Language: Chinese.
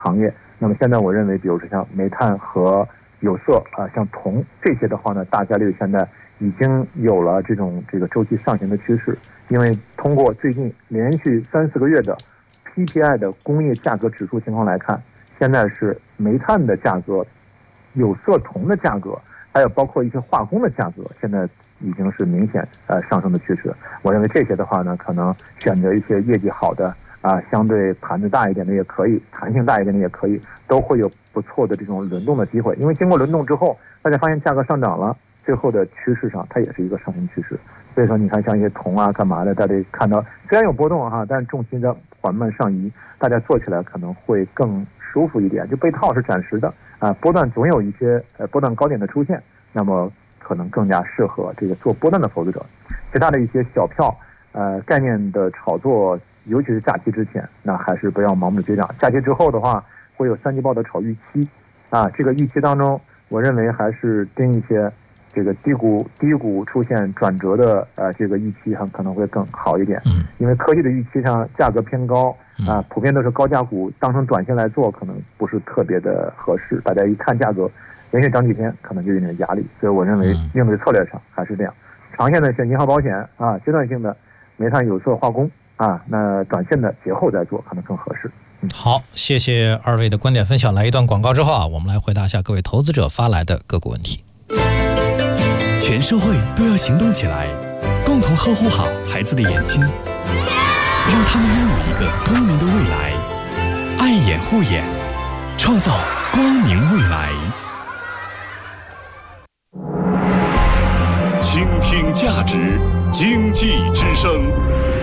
行业。那么现在我认为，比如说像煤炭和有色像铜这些的话呢，大概率现在已经有了这个周期上行的趋势，因为通过最近连续3-4个月的 PPI 的工业价格指数情况来看，现在是煤炭的价格、有色铜的价格，还有包括一些化工的价格，现在已经是明显上升的趋势。我认为这些的话呢，可能选择一些业绩好的相对盘子大一点的也可以，弹性大一点的也可以，都会有不错的这种轮动的机会。因为经过轮动之后，大家发现价格上涨了，最后的趋势上它也是一个上行趋势。所以说你看像一些铜干嘛的，大家看到虽然有波动但重心在缓慢上移，大家做起来可能会更舒服一点。就被套是暂时的波段总有一些波段高点的出现，那么可能更加适合这个做波段的投资者。其他的一些小票概念的炒作，尤其是假期之前，那还是不要盲目的追涨。假期之后的话，会有3季报的炒预期这个预期当中，我认为还是盯一些这个低谷出现转折的这个预期可能会更好一点。因为科技的预期上价格偏高普遍都是高价股，当成短线来做可能不是特别的合适。大家一看价格连续涨几天，可能就有点压力。所以我认为应对策略上还是这样，长线的选银行保险阶段性的煤炭有色化工那短线的节后再做可能更合适。 好，谢谢二位的观点分享。来一段广告之后我们来回答一下各位投资者发来的个股问题。 全社会都要行动起来，共同呵护好孩子的眼睛，让他们拥有一个光明的未来。爱眼护眼，创造光明未来。 倾听价值，经济之声。